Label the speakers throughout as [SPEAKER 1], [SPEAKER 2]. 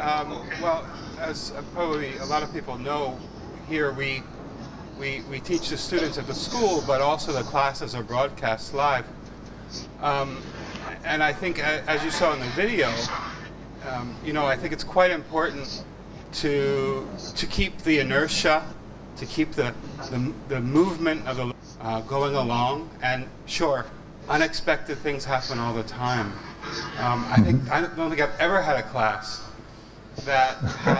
[SPEAKER 1] Well, as probably a lot of people know, here we teach the students at the school, but also the classes are broadcast live. And I think, as you saw in the video, I think it's quite important to keep the inertia, to keep the movement of the going along. And sure, unexpected things happen all the time. I don't think I've ever had a class that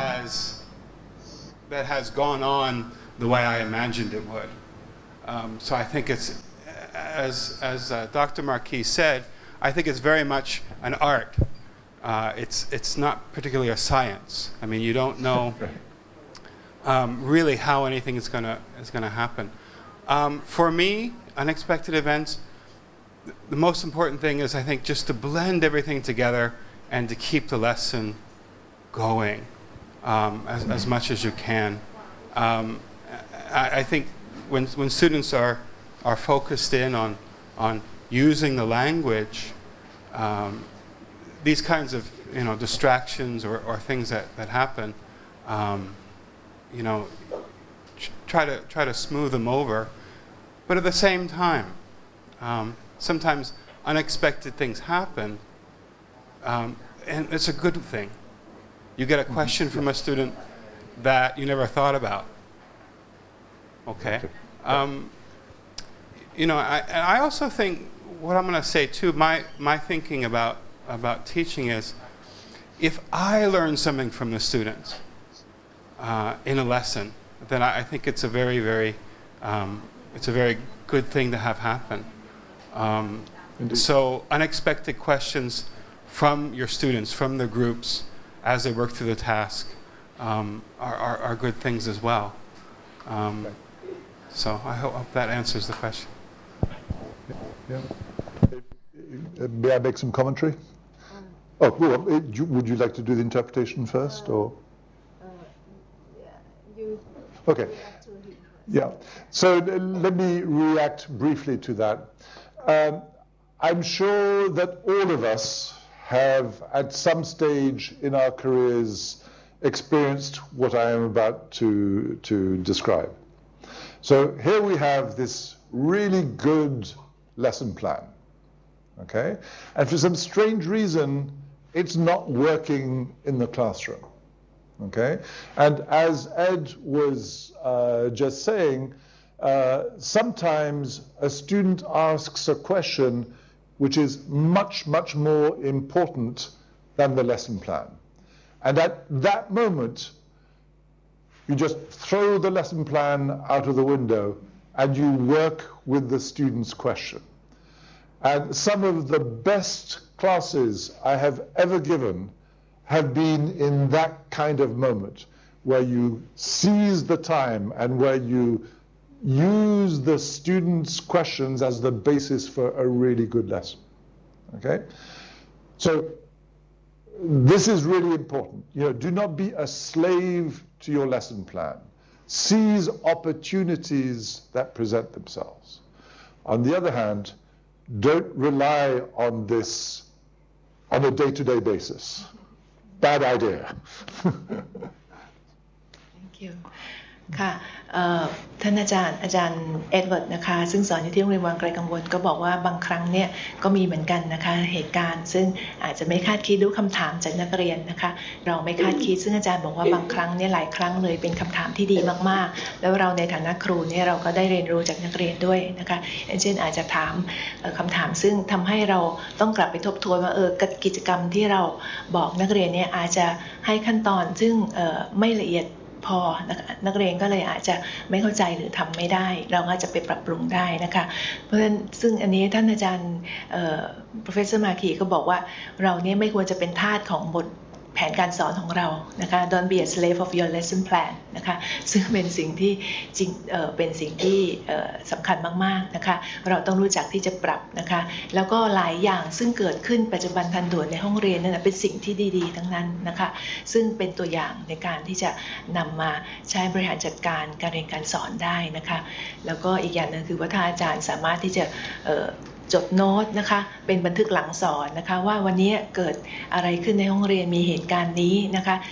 [SPEAKER 1] has gone on the way I imagined it would. So I think it's, as Dr. Marquis said, I think it's very much an art. It's not particularly a science. I mean, you don't know really how anything is going to happen. For me, unexpected events, the most important thing is, I think, just to blend everything together and to keep the lesson going as much as you can. I think when students are focused in on using the language, these kinds of distractions or things that happen, try to smooth them over. But at the same time, sometimes unexpected things happen, and it's a good thing. You get a question from a student that you never thought about. Okay. I also think what I'm going to say too. My thinking about teaching is, if I learn something from the students in a lesson, then I think it's a very good thing to have happen. So unexpected questions from your students, from the groups, as they work through the task, are good things as well. So I hope that answers the question.
[SPEAKER 2] Yeah. May I make some commentary? Oh, well, would you like to do the interpretation first, or? Okay. Yeah. So let me react briefly to that. I'm sure that all of us have, at some stage in our careers, experienced what I am about to describe. So here we have this really good lesson plan, okay? And for some strange reason, it's not working in the classroom, okay? And as Ed was just saying, sometimes a student asks a question which is much, much more important than the lesson plan. And at that moment, you just throw the lesson plan out of the window and you work with the student's question. And some of the best classes I have ever given have been in that kind of moment, where you seize the time and where you use the students' questions as the basis for a really good lesson, okay? So this is really important. Do not be a slave to your lesson plan. Seize opportunities that present themselves. On the other hand, don't rely on this on a day-to-day basis. Bad idea.
[SPEAKER 3] Thank you. ค่ะท่านอาจารย์เอ็ดเวิร์ดนะคะซึ่งสอนอยู่ที่โรงเรียนวังไกลกังวลก็บอกว่าบางครั้งเนี่ยก็มีเหมือนกันนะคะเหตุการณ์ซึ่งอาจจะไม่คาดคิดดูคำถามจากนักเรียนนะคะเราไม่คาดคิดซึ่งอาจารย์บอกว่าบางครั้งเนี่ยหลายครั้งเลยเป็นคำถามที่ดีมากๆแล้วเราในฐานะครูเนี่ยเราก็ได้เรียนรู้จากนักเรียนด้วยนะคะอย่างเช่นอาจจะถามคำถามซึ่งทำให้เราต้องกลับไปทบทวนว่ากิจกรรมที่เราบอกนักเรียนเนี่ยอาจจะให้ขั้นตอนซึ่งไม่ละเอียดพอนักเรียนก็เลยอาจจะไม่เข้าใจหรือทำไม่ได้เราอาจจะไปปรับปรุงได้นะคะเพราะฉะนั้นซึ่งอันนี้ท่านอาจารย์Professor Marquis ก็บอกว่าเราเนี่ยไม่ควรจะเป็นทาสของบทแผนการสอนของเรานะคะ Don't be a slave of your lesson plan นะคะซึ่งเป็นสิ่งที่จริงเป็นสิ่งที่สำคัญมากๆนะคะเราต้องรู้จักที่จะปรับนะคะแล้วก็หลายอย่างซึ่งเกิดขึ้นปัจจุบันทันด่วนในห้องเรียนนั่นเป็นสิ่งที่ดีๆทั้งนั้นนะคะซึ่งเป็นตัวอย่างในการที่จะนำมาใช้บริหารจัดการการเรียนการสอนได้นะคะแล้วก็อีกอย่างนึงคือว่าถ้าอาจารย์สามารถที่จะจดโน้ตนะคะเป็นบันทึกหลังสอนนะคะว่าวันนี้เกิดอะไรขึ้นในห้องเรียนมีเหตุการณ์นี้นะคะ